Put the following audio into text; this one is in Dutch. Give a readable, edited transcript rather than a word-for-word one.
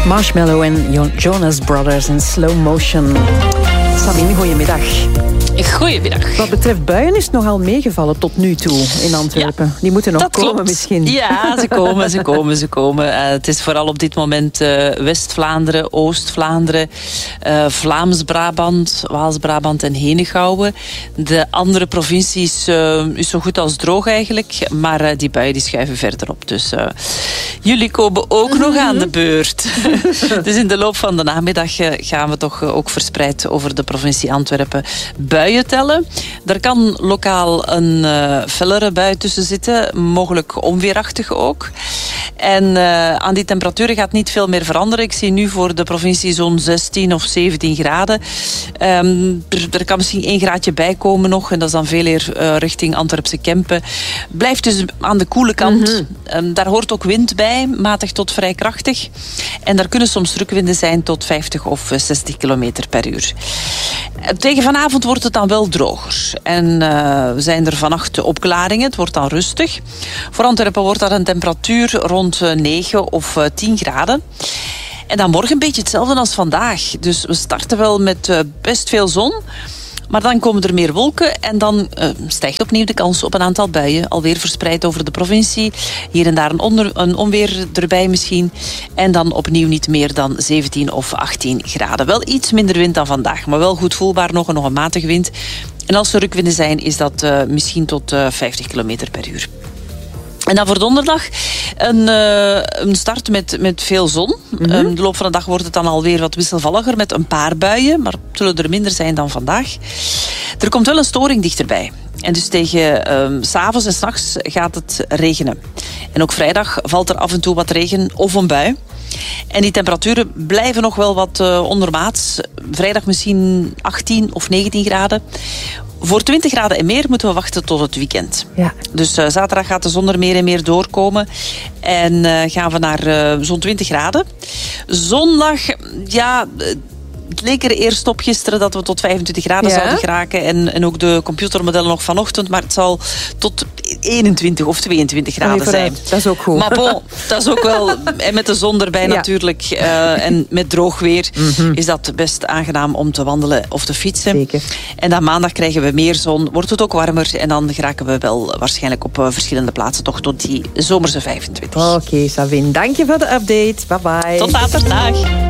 Marshmallow en Jonas Brothers in Slow Motion. Sabine, goedemiddag. Goedemiddag. Wat betreft buien is het nogal meegevallen tot nu toe in Antwerpen. Ja, die moeten nog komen klopt. misschien. Ja, ze komen. Het is vooral op dit moment West-Vlaanderen, Oost-Vlaanderen, Vlaams-Brabant, Waals-Brabant en Henegouwen. De andere provincies is zo goed als droog eigenlijk, maar die buien die schuiven verder op. Dus jullie komen ook nog aan de beurt. Dus in de loop van de namiddag gaan we toch ook verspreid over de provincie Antwerpen buien tellen. Er kan lokaal een fellere bui tussen zitten, mogelijk onweerachtig ook. En aan die temperaturen gaat niet veel meer veranderen. Ik zie nu voor de provincie zo'n 16 of 17 graden. Er kan misschien 1 graadje bij komen nog, en dat is dan veel eer richting Antwerpse Kempen. Blijft dus aan de koele kant. Daar hoort ook wind bij, matig tot vrij krachtig. En daar kunnen soms drukwinden zijn tot 50 of 60 kilometer per uur. Tegen vanavond wordt het dan wel droger. En zijn er vannacht opklaringen. Het wordt dan rustig. Voor Antwerpen wordt dat een temperatuur rond 9 of 10 graden. En dan morgen een beetje hetzelfde als vandaag. Dus we starten wel met best veel zon. Maar dan komen er meer wolken en dan stijgt opnieuw de kans op een aantal buien. Alweer verspreid over de provincie. Hier en daar een onweer erbij misschien. En dan opnieuw niet meer dan 17 of 18 graden. Wel iets minder wind dan vandaag, maar wel goed voelbaar nog een matige wind. En als er rukwinden zijn, is dat misschien tot 50 kilometer per uur. En dan voor donderdag een start met veel zon. De loop van de dag wordt het dan alweer wat wisselvalliger met een paar buien. Maar het zullen er minder zijn dan vandaag. Er komt wel een storing dichterbij. En dus tegen 's avonds en 's nachts gaat het regenen. En ook vrijdag valt er af en toe wat regen of een bui. En die temperaturen blijven nog wel wat ondermaats. Vrijdag misschien 18 of 19 graden. Voor 20 graden en meer moeten we wachten tot het weekend. Ja. Dus zaterdag gaat de zon er meer en meer doorkomen. En gaan we naar zo'n 20 graden. Zondag, ja, het leek er eerst op gisteren dat we tot 25 graden zouden geraken. En ook de computermodellen nog vanochtend. Maar het zal tot 21 of 22 graden zijn. Dat is ook goed. Maar bon, dat is ook wel... En met de zon erbij natuurlijk. En met droog weer is dat best aangenaam om te wandelen of te fietsen. Zeker. En dan maandag krijgen we meer zon. Wordt het ook warmer. En dan geraken we wel waarschijnlijk op verschillende plaatsen toch tot die zomerse 25. Oké, Sabine. Dank je voor de update. Bye bye. Tot later. Dag.